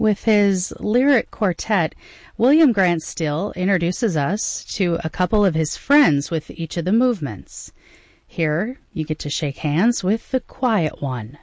With his lyric quartet, William Grant Still introduces us to a couple of his friends with each of the movements. Here, you get to shake hands with the quiet one.